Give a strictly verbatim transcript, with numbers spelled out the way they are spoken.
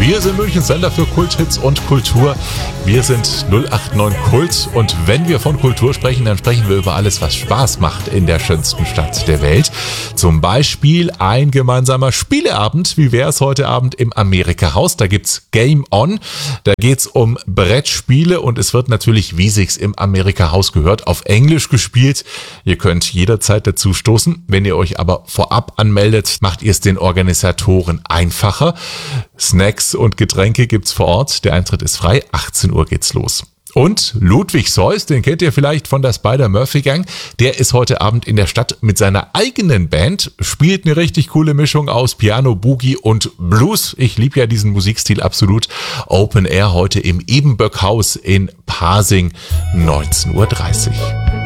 Wir sind Münchens Sender für Kulthits und Kultur. Wir sind null acht neun Kult und wenn wir von Kultur sprechen, dann sprechen wir über alles, was Spaß macht in der schönsten Stadt der Welt. Zum Beispiel ein gemeinsamer Spieleabend. Wie wäre es heute Abend im Amerika-Haus? Da gibt's Game On. Da geht's um Brettspiele und es wird natürlich, wie sich's im Amerika-Haus gehört, auf Englisch gespielt. Ihr könnt jederzeit dazu stoßen. Wenn ihr euch aber vorab anmeldet, macht ihr es den Organisatoren einfacher. Snacks und Getränke gibt's vor Ort. Der Eintritt ist frei. achtzehn Uhr geht's los. Und Ludwig Seuss, den kennt ihr vielleicht von der Spider-Murphy-Gang, der ist heute Abend in der Stadt mit seiner eigenen Band, spielt eine richtig coole Mischung aus Piano, Boogie und Blues. Ich liebe ja diesen Musikstil absolut. Open Air heute im Ebenböck-Haus in Pasing, neunzehn Uhr dreißig.